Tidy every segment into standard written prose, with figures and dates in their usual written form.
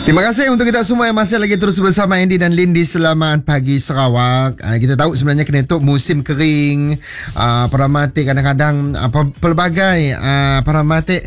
Terima kasih untuk kita semua yang masih lagi terus bersama Andy dan Lindy. Selamat pagi Sarawak. Kita tahu sebenarnya Kenetuk musim kering. Para mati kadang-kadang pelbagai para mati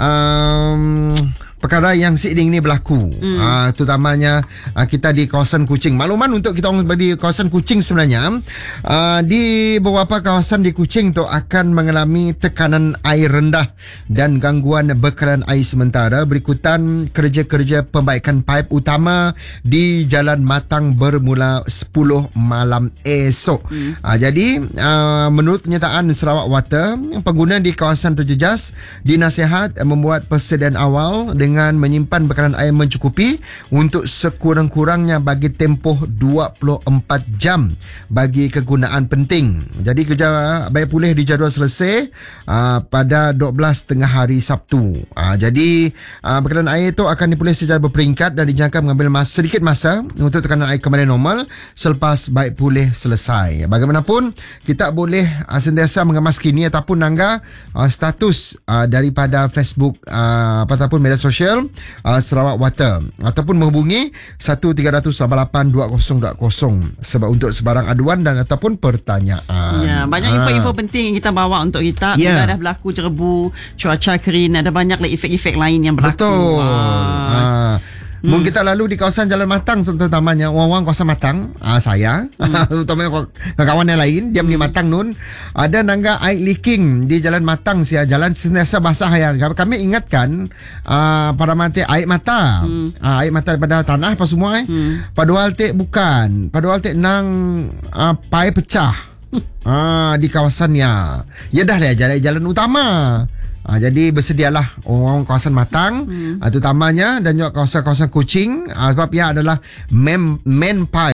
perkara yang seiring ni berlaku. Terutamanya kita di kawasan Kuching. Makluman untuk kita orang di kawasan Kuching sebenarnya, di beberapa kawasan di Kuching tu akan mengalami tekanan air rendah dan gangguan bekalan air sementara berikutan kerja-kerja pembaikan paip utama di Jalan Matang bermula 10 malam esok. Jadi menurut kenyataan Sarawak Water, pengguna di kawasan terjejas dinasihat membuat persediaan awal dengan menyimpan bekalan air mencukupi untuk sekurang-kurangnya bagi tempoh 24 jam bagi kegunaan penting. Jadi kerja baik pulih dijadual selesai pada 12 tengah hari Sabtu. Jadi bekalan air itu akan dipulih secara berperingkat dan dijangka mengambil sedikit masa untuk tekanan air kembali normal selepas baik pulih selesai. Bagaimanapun, kita boleh sentiasa mengemas kini ataupun nanggah status daripada Facebook ataupun media sosial Sarawak Water ataupun menghubungi 13882020 sebab untuk sebarang aduan dan ataupun pertanyaan. Ya, banyak info-info penting yang kita bawa untuk kita. Bila dah berlaku jerebu, cuaca kering, ada banyak efek-efek lain yang berlaku. Betul. Mungkin kita lalu di kawasan Jalan Matang terutamanya orang-orang kawasan Matang, saya terutamanya kawan yang lain diam di Matang nun, ada nangga air leaking di Jalan Matang jalan sentiasa basah ya. Kami ingatkan para mati air mata air mata daripada tanah apa semua padahal bukan padahal nang paip pecah di kawasannya ya dah lah jalan utama. Jadi bersedialah orang kawasan Matang terutamanya dan juga kawasan-kawasan Kuching sebab ia adalah main pipe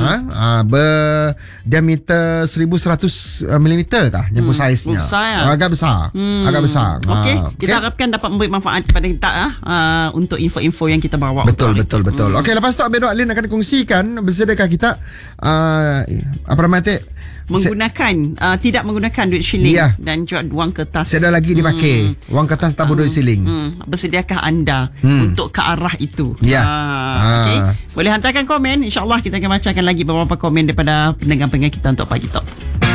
berdiameter 1100 mm kah jemput saiznya. Agak besar. Agak besar. Kita harapkan dapat memberi manfaat kepada kita untuk info-info yang kita bawa. Betul. Okey, lepas tu Abang Alin akan kongsikan bersediakah kita apa namanya menggunakan tidak menggunakan duit shilling dan juga wang kertas. Saya dah lagi dipakai wang kertas tabur duit shilling. Bersediakah anda untuk ke arah itu? Okay. Boleh hantarkan komen, InsyaAllah kita akan bacakan lagi beberapa komen daripada pendengar-pendengar kita untuk pagi tu.